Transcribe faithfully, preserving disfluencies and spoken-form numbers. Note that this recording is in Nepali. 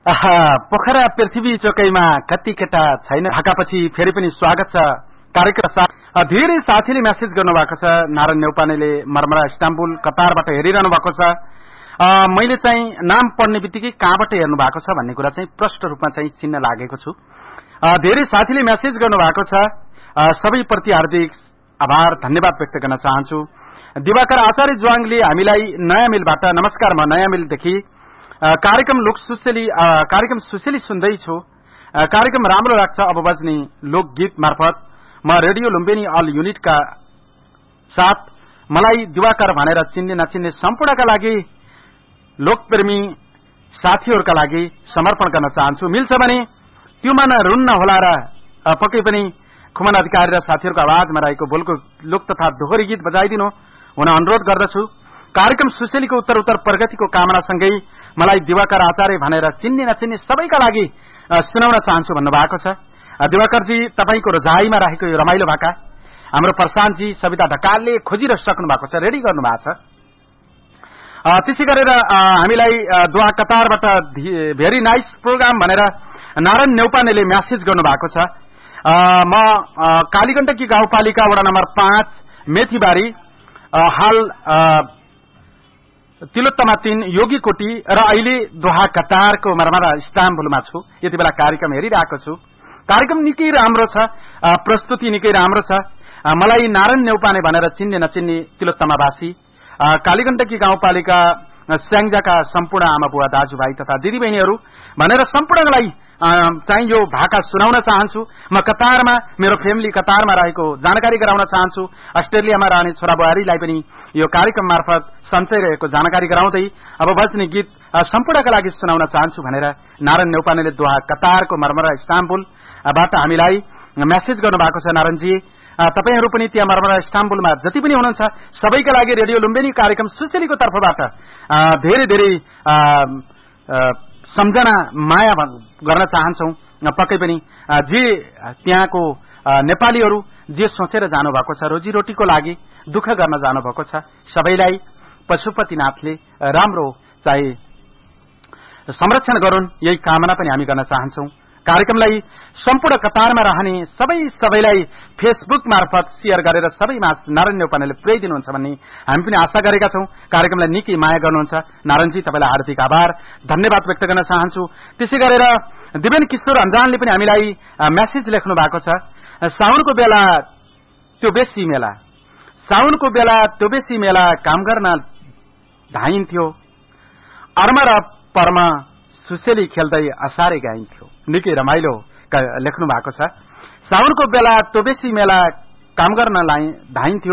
पोखरा पृथ्वी चोकैमा कति केटा छैन ढाकापछि फेरि पनि स्वागत छ कार्यक्रम। धेरै साथीले मेसेज गर्नुभएको छ। नारायण नेउपानेले मरमरा इस्ताम्बुल कतारबाट हेरिरहनु भएको छ। मैले चाहिँ नाम पढ्ने बित्तिकै कहाँबाट हेर्नु भएको छ भन्ने कुरा चाहिँ प्रष्ट रूपमा चाहिँ चिन्न लागेको छु। धेरै साथीले मेसेज गर्नुभएको छ। सबैप्रति हार्दिक आभार धन्यवाद व्यक्त गर्न चाहन्छु। दिवाकर आचार्य ज्वाङले हामीलाई नयाँ मिलबाट नमस्कार, म नयाँ मिलदेखि कार्यक्रम लोक सुसेली कार्यक्रम सुसेली सुन्दैछु। कार्यक्रम राम्रो लाग्छ अब बज्ने लोकगीत मार्फत। म रेडियो लुम्बिनी अल युनिटका साथ मलाई दिवाकर भनेर चिन्ने नचिन्ने सम्पूर्णका लागि लोकप्रेमी साथीहरूका लागि समर्पण गर्न चाहन्छु। मिल्छ भने त्यो मन रुन्न होला र पक्कै पनि खुमन अधिकारी र साथीहरूको आवाजमा रहेको बोलको लोक तथा दोहोरी गीत बजाइदिनु हुन अनुरोध गर्दछु। कार्यक्रम सुसेलीको उत्तर उत्तर प्रगतिको कामनासँगै मलाई दिवाकर आचार्य भनेर चिन्ने नचिन्ने सबैका लागि सुनाउन चाहन्छु भन्नुभएको छ। दिवाकरजी, तपाईँको रोजाइमा रहेको यो रमाइलो भाका हाम्रो प्रशान्तजी सविता ढकालले खोजिरहनु भएको छ, रेडी गर्नु भएको छ। त्यसै गरेर हामीलाई दोहा कतारबाट भेरी नाइस प्रोग्राम भनेर नारायण नेउपानेले म्यासेज गर्नु भएको छ। म कालीगण्डकी गाउँपालिका वडा नम्बर पाँच मेथीबारी हाल तिलोत्तमा तीन योगी कोटी र अहिले दोहा कतारको मरमरा इस्ताम्बुलमा छु। यति बेला कार्यक्रम हेरिरहेको छु। कार्यक्रम निकै राम्रो छ, प्रस्तुति निकै राम्रो छ। मलाई नारायण नेउपाने भनेर चिन्ने नचिन्ने तिलोत्तमावासी कालीगण्डकी गाउँपालिका स्याङ्जाका सम्पूर्ण आमा बुवा दाजुभाइ तथा दिदीबहिनीहरू भनेर सम्पूर्णलाई चाहिँ यो भाका सुनाउन चाहन्छु। म कतारमा मेरो फ्यामिली कतारमा रहेको जानकारी गराउन चाहन्छु। अस्ट्रेलियामा रहने छोरा बुहारीलाई पनि यो कार्यक्रम मार्फत सञ्चय रहेको जानकारी गराउँदै अब बज्ने गीत सम्पूर्णका लागि सुनाउन चाहन्छु भनेर नारायण नेउपानेले दोहा कतारको मरमरा इस्ताम्बुलबाट हामीलाई मेसेज गर्नुभएको छ। नारायणजी, तपाईहरू पनि त्यहाँ मरमरा इस्ताम्बुलमा जति पनि हुनुहुन्छ सबैका लागि रेडियो लुम्बिनी कार्यक्रम सुसेलीको तर्फबाट धेरै धेरै सम्झना माया गर्न चाहन्छौ। पक्कै पनि जे त्यहाँको नेपालीहरू जे सोचेर जानुभएको छ रोजीरोटीको लागि दुःख गर्न जानुभएको छ सबैलाई पशुपतिनाथले राम्रो चाहिँ संरक्षण गरून्, यही कामना पनि हामी गर्न चाहन्छौ। कार्यक्रमलाई सम्पूर्ण कतारमा रहने सबै सबैलाई फेसबुक मार्फत शेयर गरेर सबैमा नारायण नेउपानेले पुर्याइदिनुहुन्छ भन्ने हामी पनि आशा गरेका छौं। कार्यक्रमलाई निकै माया गर्नुहुन्छ नारायणजी, तपाईलाई हार्दिक आभार धन्यवाद व्यक्त गर्न चाहन्छु। त्यसै गरेर दिवेन किशोर अन्जानले पनि हामीलाई मेसेज लेख्नु भएको छ। साउनको बेला त्यो बेसी मेला साउनको बेला त्यो बेसी मेला काम गर्न धाइन्थ्यो, अर्म र पर्म सुसेली खेल्दै असारे गाइन्थ्यो। निकै रमाइलो लेख्नु भएको छ। साउनको बेला त्यो बेसी मेला काम गर्न धाइन्थ्यो,